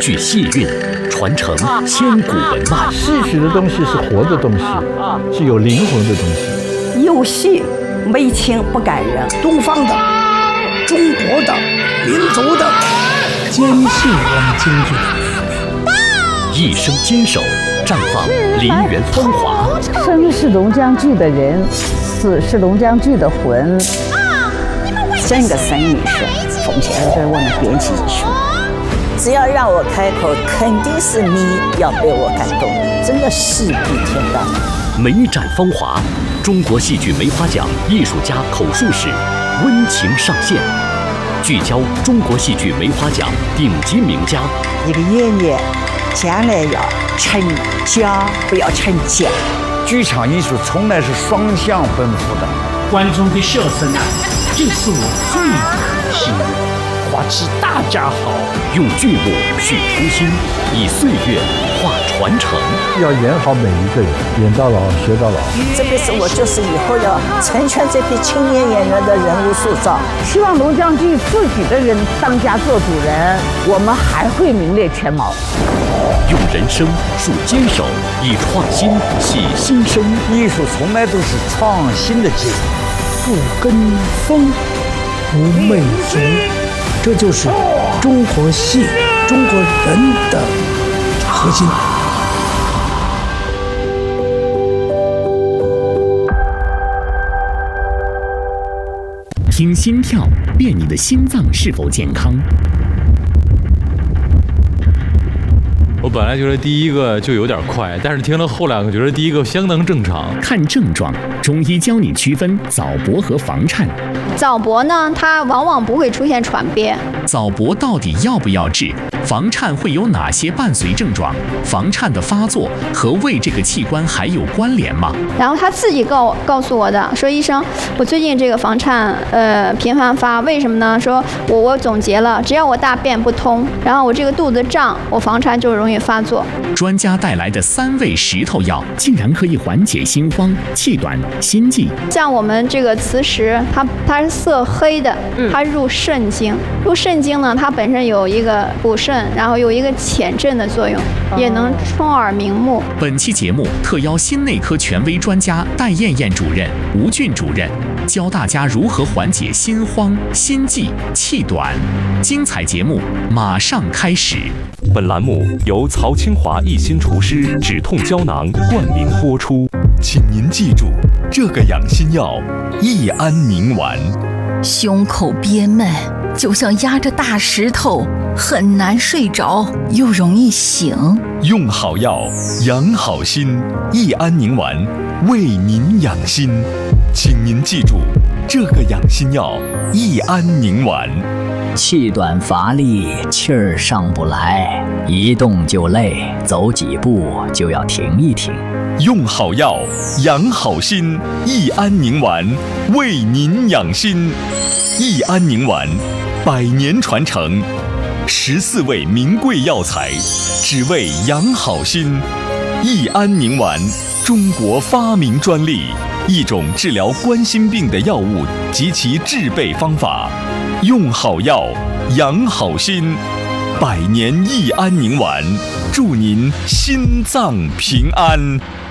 具细韵，传承千古文脉。 戏曲的东西是活的东西，是有灵魂的东西。 有戏没情不感人， 东方的、中国的、民族的， 坚信我们京剧。 一生坚守，绽放梨园风华。 生是龙江剧的人，死是龙江剧的魂。 整个生命是奉献给我们编辑艺术。只要让我开口，肯定是你要被我感动，真的戏比天大。 梅展风华，中国戏剧梅花奖艺术家口述史温情上线，聚焦中国戏剧梅花奖顶级名家。 一个演员将来要成家，不要成家。 剧场艺术从来是双向奔赴的。 观众的笑声啊，就是我最大的心愿。 花期大家好， 用剧目续初心，以岁月化传承。 要演好每一个人，演到老学到老。 这辈子我就是以后要成全这批青年演员的人物塑造。 希望龙江剧自己的人当家做主人，我们还会名列前茅。 用人生树坚守，以创新洗新生。 艺术从来都是创新的结果。 不跟风，不媚俗，这就是中国戏、中国人的核心。 听心跳，辨你的心脏是否健康。 我本来觉得第一个就有点快，但是听了后两个，觉得第一个相当正常。 看症状，中医教你区分早搏和房颤。 早搏呢，它往往不会出现喘憋。 早搏到底要不要治？房颤会有哪些伴随症状？房颤的发作和胃这个器官还有关联吗？ 然后他自己告诉我的，说医生，我最近这个房颤频繁发，为什么呢？说我总结了，只要我大便不通，然后我这个肚子胀，我房颤就容易发作。 专家带来的3味石头药，竟然可以缓解心慌、气短、心悸。 像我们这个磁石，它是色黑的，它入肾经，入肾经呢，它本身有一个补肾，然后有一个潜镇的作用，也能充耳明目。 本期节目特邀心内科权威专家戴燕燕主任、吴俊主任，教大家如何缓解心慌、心悸、气短。精彩节目马上开始。本栏目由曹清华一心厨师止痛胶囊冠名播出。 请您记住，这个养心药益安宁丸。 胸口憋闷，就像压着大石头，很难睡着，又容易醒。 用好药，养好心，益安宁丸为您养心。请您记住，这个养心药益安宁丸。 气短乏力，气儿上不来，一动就累，走几步就要停一停。 用好药，养好心，益安宁丸为您养心。益安宁丸100年传承，14味名贵药材，只为养好心。益安宁丸，中国发明专利，一种治疗冠心病的药物及其制备方法。用好药，养好心，100年益安宁丸，祝您心脏平安。